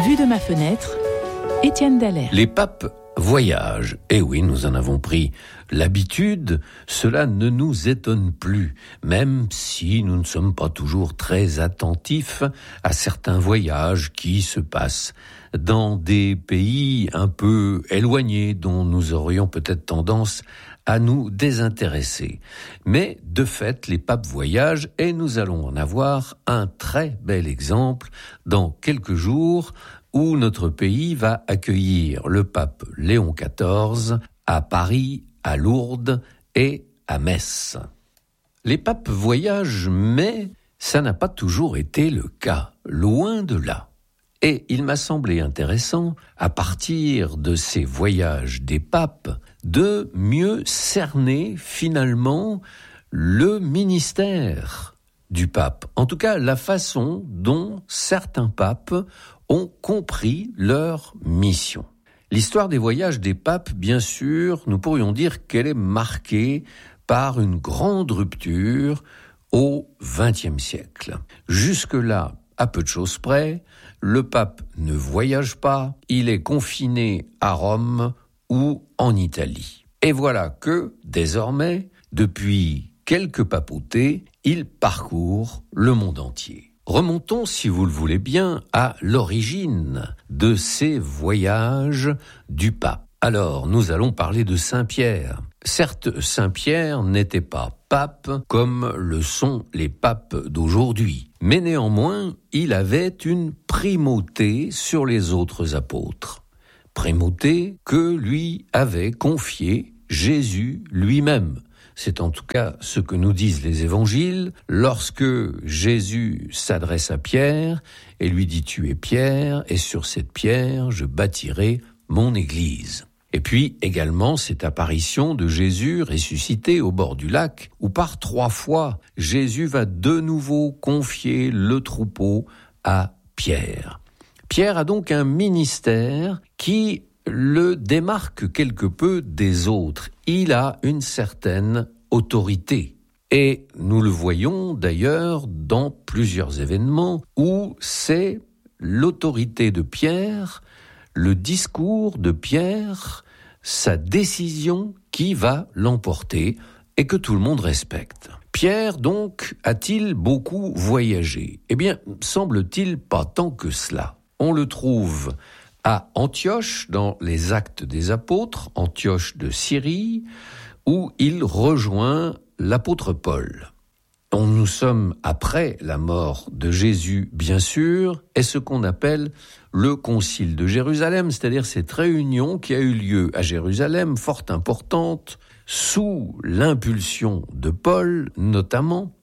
Vue de ma fenêtre, Étienne Dallaire. Les papes voyagent. Et oui, nous en avons pris l'habitude. Cela ne nous étonne plus, même si nous ne sommes pas toujours très attentifs à certains voyages qui se passent dans des pays un peu éloignés dont nous aurions peut-être tendance à nous désintéresser. Mais de fait, les papes voyagent et nous allons en avoir un très bel exemple dans quelques jours où notre pays va accueillir le pape Léon XIV à Paris, à Lourdes et à Metz. Les papes voyagent, mais ça n'a pas toujours été le cas, loin de là. Et il m'a semblé intéressant, à partir de ces voyages des papes, de mieux cerner finalement le ministère du pape. En tout cas, la façon dont certains papes ont compris leur mission. L'histoire des voyages des papes, bien sûr, nous pourrions dire qu'elle est marquée par une grande rupture au XXe siècle. Jusque-là, à peu de choses près, le pape ne voyage pas, il est confiné à Rome ou en Italie. Et voilà que, désormais, depuis quelques papautés, il parcourt le monde entier. Remontons, si vous le voulez bien, à l'origine de ces voyages du pape. Alors, nous allons parler de Saint-Pierre. Certes, Saint-Pierre n'était pas pape comme le sont les papes d'aujourd'hui, mais néanmoins, il avait une primauté sur les autres apôtres. Primauté que lui avait confiée Jésus lui-même. C'est en tout cas ce que nous disent les évangiles lorsque Jésus s'adresse à Pierre et lui dit « Tu es Pierre, et sur cette pierre je bâtirai mon église ». Et puis également cette apparition de Jésus ressuscité au bord du lac, où par 3 fois, Jésus va de nouveau confier le troupeau à Pierre. Pierre a donc un ministère qui le démarque quelque peu des autres. Il a une certaine autorité. Et nous le voyons d'ailleurs dans plusieurs événements où c'est l'autorité de Pierre, le discours de Pierre, sa décision qui va l'emporter et que tout le monde respecte. Pierre, donc, a-t-il beaucoup voyagé ? Eh bien, semble-t-il pas tant que cela. On le trouve à Antioche, dans les Actes des Apôtres, Antioche de Syrie, où il rejoint l'apôtre Paul. Nous sommes après la mort de Jésus, bien sûr, et ce qu'on appelle le Concile de Jérusalem, c'est-à-dire cette réunion qui a eu lieu à Jérusalem, fort importante, sous l'impulsion de Paul notamment,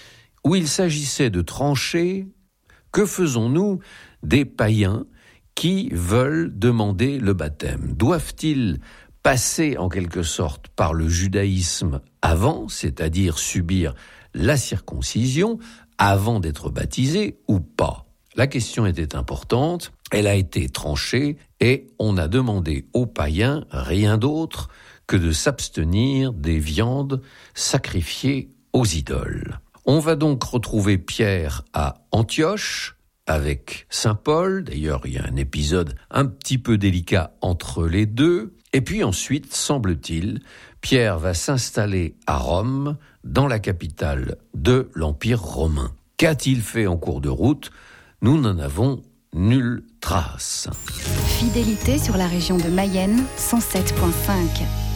où il s'agissait de trancher « Que faisons-nous des païens qui veulent demander le baptême ? Doivent-ils passer en quelque sorte par le judaïsme avant, c'est-à-dire subir la circoncision avant d'être baptisés ou pas ? La question était importante, elle a été tranchée et on a demandé aux païens rien d'autre que de s'abstenir des viandes sacrifiées aux idoles. On va donc retrouver Pierre à Antioche, avec Saint Paul. D'ailleurs, il y a un épisode un petit peu délicat entre les deux. Et puis ensuite, semble-t-il, Pierre va s'installer à Rome, dans la capitale de l'Empire romain. Qu'a-t-il fait en cours de route ? Nous n'en avons nulle trace. Fidélité sur la région de Mayenne, 107.5.